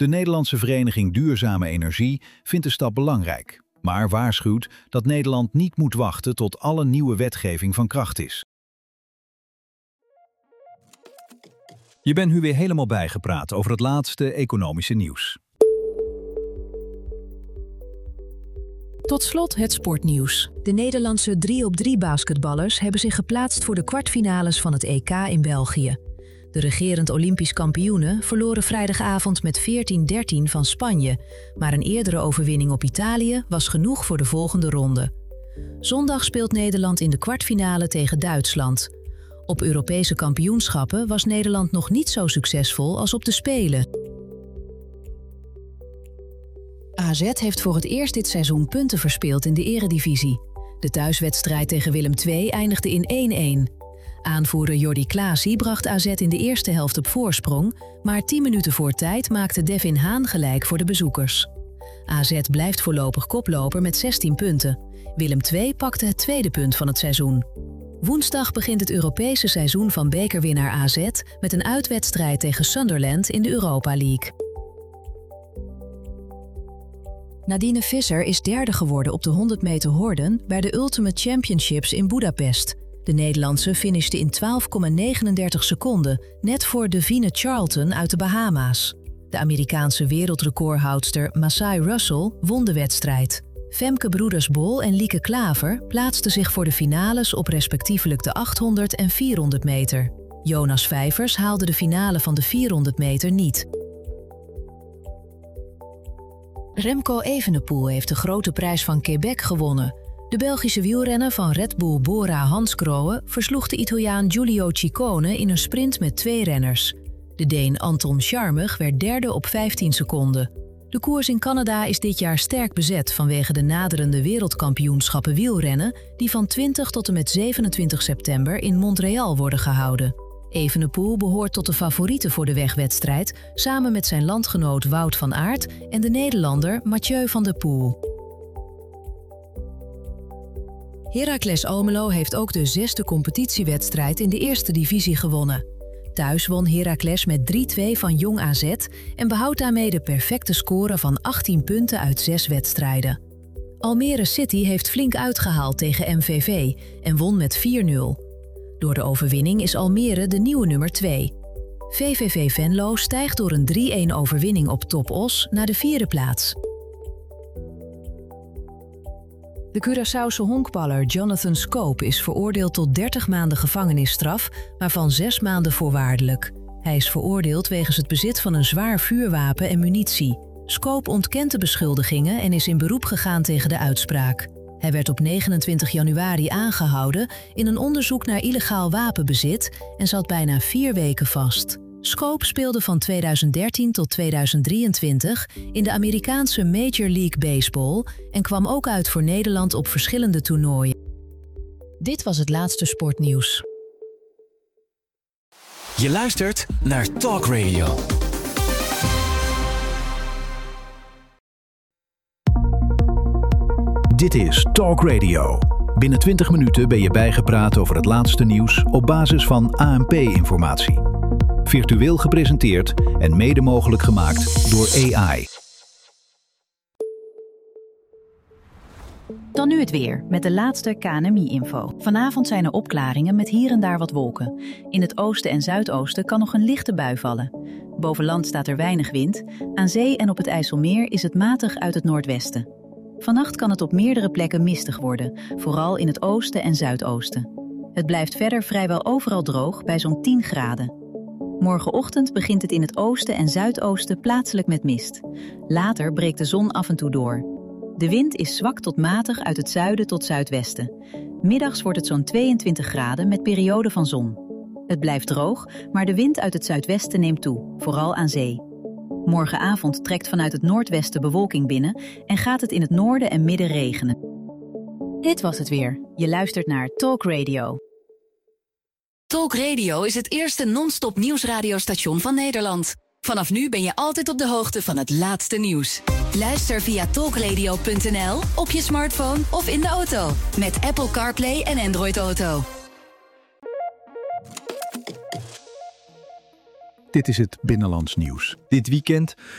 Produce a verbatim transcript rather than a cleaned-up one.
De Nederlandse Vereniging Duurzame Energie vindt de stap belangrijk, maar waarschuwt dat Nederland niet moet wachten tot alle nieuwe wetgeving van kracht is. Je bent nu weer helemaal bijgepraat over het laatste economische nieuws. Tot slot het sportnieuws. De Nederlandse drie op drie basketballers hebben zich geplaatst voor de kwartfinales van het E K in België. De regerend Olympisch kampioenen verloren vrijdagavond met veertien dertien van Spanje, maar een eerdere overwinning op Italië was genoeg voor de volgende ronde. Zondag speelt Nederland in de kwartfinale tegen Duitsland. Op Europese kampioenschappen was Nederland nog niet zo succesvol als op de Spelen. A Z heeft voor het eerst dit seizoen punten verspeeld in de Eredivisie. De thuiswedstrijd tegen Willem twee eindigde in één-één. Aanvoerder Jordi Klaasie bracht A Z in de eerste helft op voorsprong, maar tien minuten voor tijd maakte Devin Haan gelijk voor de bezoekers. A Z blijft voorlopig koploper met zestien punten. Willem twee pakte het tweede punt van het seizoen. Woensdag begint het Europese seizoen van bekerwinnaar A Z met een uitwedstrijd tegen Sunderland in de Europa League. Nadine Visser is derde geworden op de honderd meter horden bij de Ultimate Championships in Budapest. De Nederlandse finishte in twaalf komma negenendertig seconden, net voor Davina Charlton uit de Bahama's. De Amerikaanse wereldrecordhoudster Masai Russell won de wedstrijd. Femke Broeders-Bol en Lieke Klaver plaatsten zich voor de finales op respectievelijk de achthonderd en vierhonderd meter. Jonas Vijvers haalde de finale van de vierhonderd meter niet. Remco Evenepoel heeft de grote prijs van Quebec gewonnen. De Belgische wielrenner van Red Bull Bora-Hansgrohe versloeg de Italiaan Giulio Ciccone in een sprint met twee renners. De Deen Anton Scharmig werd derde op vijftien seconden. De koers in Canada is dit jaar sterk bezet vanwege de naderende wereldkampioenschappen wielrennen die van twintig tot en met zevenentwintig september in Montreal worden gehouden. Evenepoel behoort tot de favorieten voor de wegwedstrijd samen met zijn landgenoot Wout van Aert en de Nederlander Mathieu van der Poel. Heracles Almelo heeft ook de zesde competitiewedstrijd in de eerste divisie gewonnen. Thuis won Heracles met drie-twee van Jong A Z en behoudt daarmee de perfecte score van achttien punten uit zes wedstrijden. Almere City heeft flink uitgehaald tegen M V V en won met vier nul. Door de overwinning is Almere de nieuwe nummer twee. V V V Venlo stijgt door een drie-een overwinning op Top Os naar de vierde plaats. De Curaçaose honkballer Jonathan Scope is veroordeeld tot dertig maanden gevangenisstraf, waarvan zes maanden voorwaardelijk. Hij is veroordeeld wegens het bezit van een zwaar vuurwapen en munitie. Scope ontkent de beschuldigingen en is in beroep gegaan tegen de uitspraak. Hij werd op negenentwintig januari aangehouden in een onderzoek naar illegaal wapenbezit en zat bijna vier weken vast. Scope speelde van tweeduizend dertien tot tweeduizend drieëntwintig in de Amerikaanse Major League Baseball en kwam ook uit voor Nederland op verschillende toernooien. Dit was het laatste sportnieuws. Je luistert naar Talk Radio. Dit is Talk Radio. Binnen twintig minuten ben je bijgepraat over het laatste nieuws op basis van A N P-informatie. Virtueel gepresenteerd en mede mogelijk gemaakt door A I. Dan nu het weer, met de laatste K N M I-info. Vanavond zijn er opklaringen met hier en daar wat wolken. In het oosten en zuidoosten kan nog een lichte bui vallen. Boven land staat er weinig wind. Aan zee en op het IJsselmeer is het matig uit het noordwesten. Vannacht kan het op meerdere plekken mistig worden, vooral in het oosten en zuidoosten. Het blijft verder vrijwel overal droog bij zo'n tien graden. Morgenochtend begint het in het oosten en zuidoosten plaatselijk met mist. Later breekt de zon af en toe door. De wind is zwak tot matig uit het zuiden tot zuidwesten. Middags wordt het zo'n tweeëntwintig graden met perioden van zon. Het blijft droog, maar de wind uit het zuidwesten neemt toe, vooral aan zee. Morgenavond trekt vanuit het noordwesten bewolking binnen en gaat het in het noorden en midden regenen. Dit was het weer. Je luistert naar Talk Radio. Talk Radio is het eerste non-stop nieuwsradiostation van Nederland. Vanaf nu ben je altijd op de hoogte van het laatste nieuws. Luister via talkradio punt n l, op je smartphone of in de auto. Met Apple CarPlay en Android Auto. Dit is het Binnenlands nieuws. Dit weekend